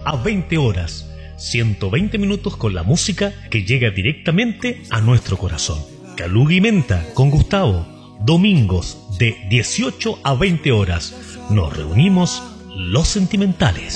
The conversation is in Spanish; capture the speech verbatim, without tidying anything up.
a veinte horas. ciento veinte minutos con la música que llega directamente a nuestro corazón. Caluga y Menta con Gustavo. Domingos de dieciocho a veinte horas. Nos reunimos los sentimentales.